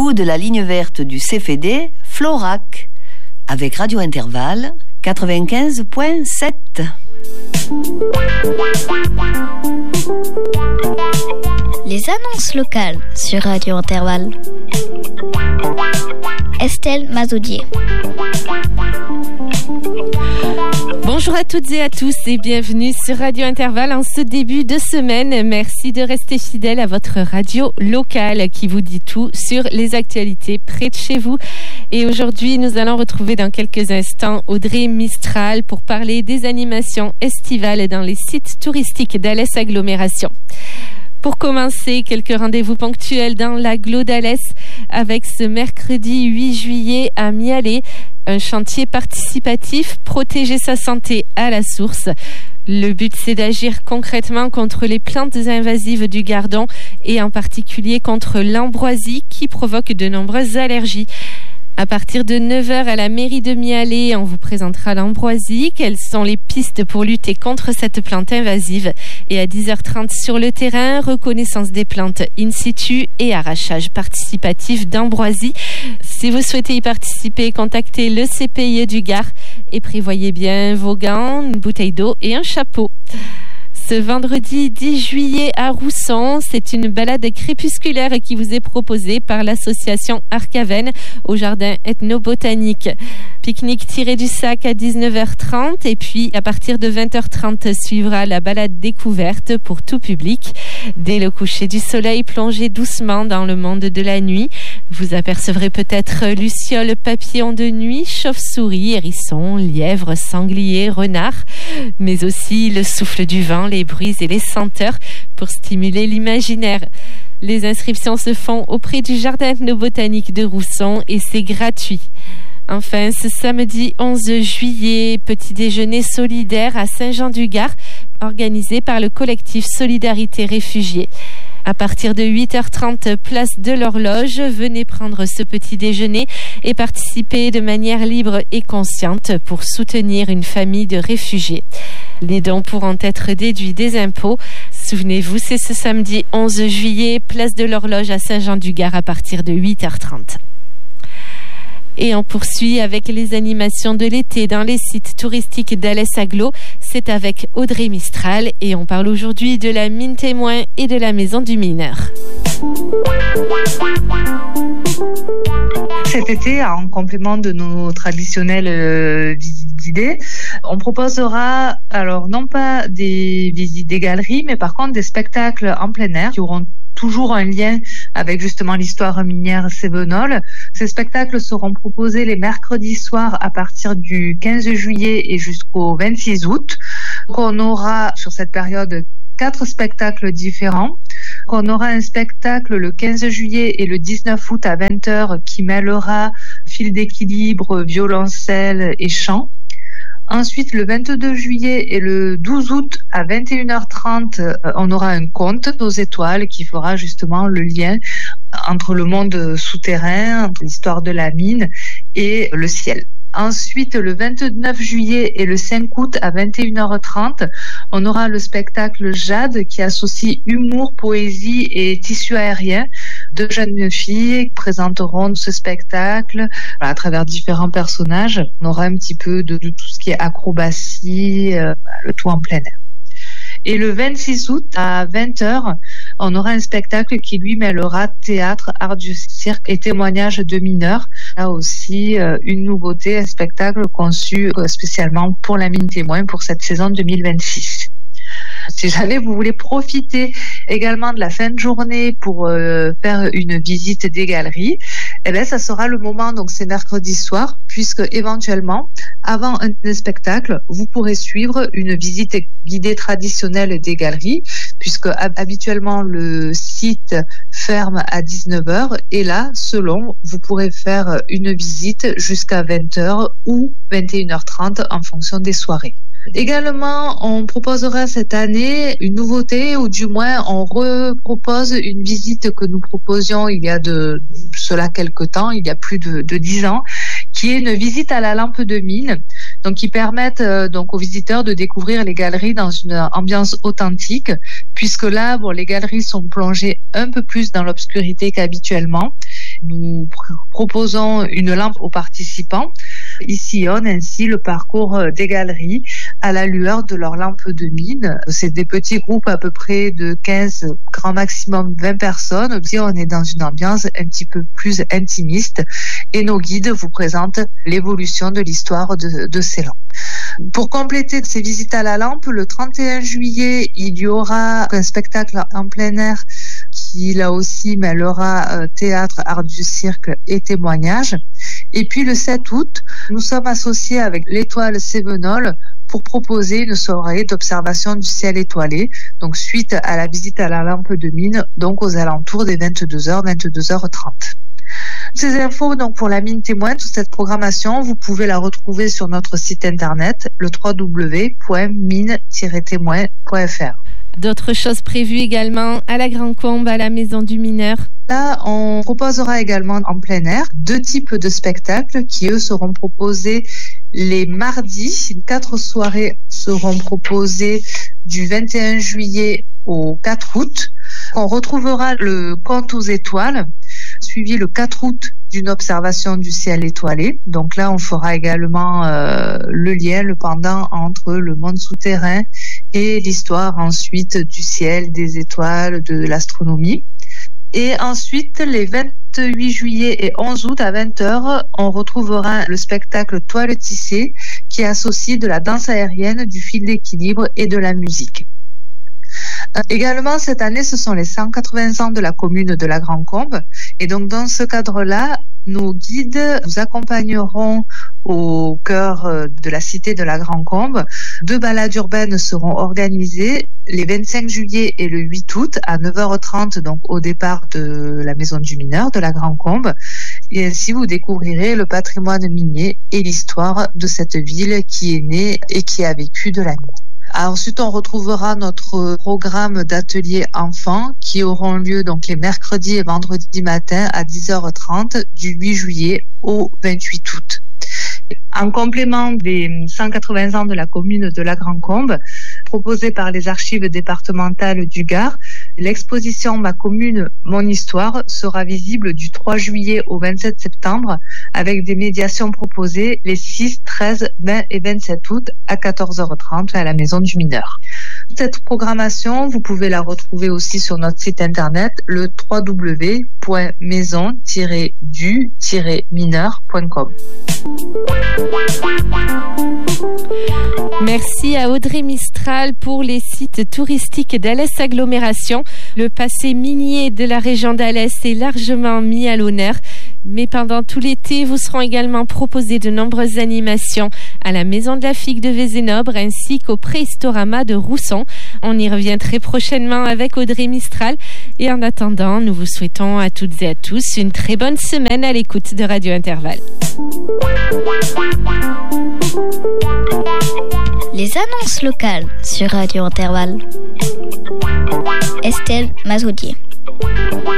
bout de la ligne verte du CFD, Florac, avec Radio Intervalle 95.7. Les annonces locales sur Radio Intervalle. Estelle Mazoudier. Bonjour à toutes et à tous et bienvenue sur Radio Intervalle en ce début de semaine. Merci de rester fidèle à votre radio locale qui vous dit tout sur les actualités près de chez vous. Et aujourd'hui, nous allons retrouver dans quelques instants Audrey Mistral pour parler des animations estivales dans les sites touristiques d'Alès Agglomération. Pour commencer, quelques rendez-vous ponctuels dans l'agglo d'Alès avec ce mercredi 8 juillet à Mialet, un chantier participatif Protéger sa santé à la source. Le but, c'est d'agir concrètement contre les plantes invasives du Gardon et en particulier contre l'ambroisie qui provoque de nombreuses allergies. À partir de 9h à la mairie de Mialet, on vous présentera l'ambroisie, quelles sont les pistes pour lutter contre cette plante invasive. Et à 10h30 sur le terrain, reconnaissance des plantes in situ et arrachage participatif d'ambroisie. Si vous souhaitez y participer, contactez le CPIE du Gard et prévoyez bien vos gants, une bouteille d'eau et un chapeau. Ce vendredi 10 juillet à Rousson, c'est une balade crépusculaire qui vous est proposée par l'association Arcaven au jardin ethnobotanique. Pique-nique tiré du sac à 19h30 et puis à partir de 20h30 suivra la balade découverte pour tout public. Dès le coucher du soleil, plongez doucement dans le monde de la nuit. Vous apercevrez peut-être lucioles, papillons de nuit, chauves-souris, hérissons, lièvres, sangliers, renards, mais aussi le souffle du vent, les bruits et les senteurs pour stimuler l'imaginaire. Les inscriptions se font auprès du jardin ethnobotanique de Rousson et c'est gratuit. Enfin, ce samedi 11 juillet, petit déjeuner solidaire à Saint-Jean-du-Gard, organisé par le collectif Solidarité Réfugiés. À partir de 8h30, place de l'Horloge, venez prendre ce petit déjeuner et participer de manière libre et consciente pour soutenir une famille de réfugiés. Les dons pourront être déduits des impôts. Souvenez-vous, c'est ce samedi 11 juillet, place de l'Horloge à Saint-Jean-du-Gard à partir de 8h30. Et on poursuit avec les animations de l'été dans les sites touristiques d'Alès Agglo. C'est avec Audrey Mistral et on parle aujourd'hui de la mine témoin et de la maison du mineur. Cet été, en complément de nos traditionnelles visites guidées, on proposera alors non pas des visites des galeries, mais par contre des spectacles en plein air qui auront toujours un lien avec justement l'histoire minière cévenole. Ces spectacles seront proposés les mercredis soirs à partir du 15 juillet et jusqu'au 26 août. Donc on aura sur cette période 4 spectacles différents. On aura un spectacle le 15 juillet et le 19 août à 20h qui mêlera fil d'équilibre, violoncelle et chant. Ensuite, le 22 juillet et le 12 août à 21h30, on aura un conte aux étoiles qui fera justement le lien entre le monde souterrain, entre l'histoire de la mine et le ciel. Ensuite, le 29 juillet et le 5 août à 21h30, on aura le spectacle Jade qui associe humour, poésie et tissu aérien. 2 jeunes filles présenteront ce spectacle à travers différents personnages. On aura un petit peu de tout ce qui est acrobatie, le tout en plein air. Et le 26 août à 20h, on aura un spectacle qui lui mêlera théâtre, art du cirque et témoignages de mineurs. Là aussi, une nouveauté, un spectacle conçu spécialement pour la mine témoin pour cette saison 2026. Si jamais vous voulez profiter également de la fin de journée pour faire une visite des galeries, eh bien, ça sera le moment, donc c'est mercredi soir, puisque éventuellement, avant un spectacle, vous pourrez suivre une visite guidée traditionnelle des galeries, puisque habituellement le site ferme à 19h et là, selon, vous pourrez faire une visite jusqu'à 20h ou 21h30 en fonction des soirées. Également, on proposera cette année une nouveauté, ou du moins on repropose une visite que nous proposions il y a de cela quelque temps, il y a plus de 10 ans, qui est une visite à la lampe de mine, donc qui permettent donc aux visiteurs de découvrir les galeries dans une ambiance authentique, puisque là, bon, les galeries sont plongées un peu plus dans l'obscurité qu'habituellement. Nous proposons une lampe aux participants. Ils sillonnent ainsi le parcours des galeries à la lueur de leurs lampes de mine. C'est des petits groupes à peu près de 15, grand maximum 20 personnes. On est dans une ambiance un petit peu plus intimiste et nos guides vous présentent l'évolution de l'histoire de ces lampes. Pour compléter ces visites à la lampe, le 31 juillet, il y aura un spectacle en plein air qui, là aussi, mêlera théâtre, art du cirque et témoignages. Et puis le 7 août, nous sommes associés avec l'Étoile Cévenol pour proposer une soirée d'observation du ciel étoilé, donc suite à la visite à la lampe de mine, donc aux alentours des 22h, 22h30. Ces infos donc pour la mine témoin, toute cette programmation, vous pouvez la retrouver sur notre site internet, le www.mine-témoin.fr. D'autres choses prévues également à la Grand Combe, à la Maison du Mineur. Là, on proposera également en plein air 2 types de spectacles qui, eux, seront proposés les mardis. 4 soirées seront proposées du 21 juillet au 4 août. On retrouvera le conte aux étoiles, suivi le 4 août d'une observation du ciel étoilé. Donc là, on fera également le lien, le pendant entre le monde souterrain et l'histoire ensuite du ciel, des étoiles, de l'astronomie. Et ensuite, les 28 juillet et 11 août à 20h, on retrouvera le spectacle Toile tissée qui associe de la danse aérienne, du fil d'équilibre et de la musique. Également, cette année, ce sont les 180 ans de la commune de la Grand Combe. Et donc, dans ce cadre-là, nos guides vous accompagneront au cœur de la cité de la Grand Combe. 2 balades urbaines seront organisées les 25 juillet et le 8 août à 9h30, donc au départ de la Maison du Mineur de la Grand Combe. Et ainsi, vous découvrirez le patrimoine minier et l'histoire de cette ville qui est née et qui a vécu de la mine. Ensuite, on retrouvera notre programme d'ateliers enfants qui auront lieu donc les mercredis et vendredis matin à 10h30 du 8 juillet au 28 août. En complément des 180 ans de la commune de la Grand Combe, proposée par les archives départementales du Gard, l'exposition Ma commune, mon histoire sera visible du 3 juillet au 27 septembre avec des médiations proposées les 6, 13, 20 et 27 août à 14h30 à la Maison du Mineur. Cette programmation, vous pouvez la retrouver aussi sur notre site internet, le www.maison-du-mineur.com. Merci à Audrey Mistral pour les sites touristiques d'Alès Agglomération. Le passé minier de la région d'Alès est largement mis à l'honneur. Mais pendant tout l'été, vous seront également proposées de nombreuses animations à la Maison de la Figue de Vézénobre ainsi qu'au Préhistorama de Rousson. On y revient très prochainement avec Audrey Mistral. Et en attendant, nous vous souhaitons à toutes et à tous une très bonne semaine à l'écoute de Radio Intervalle. Les annonces locales sur Radio Intervalle. Estelle Mazoudier.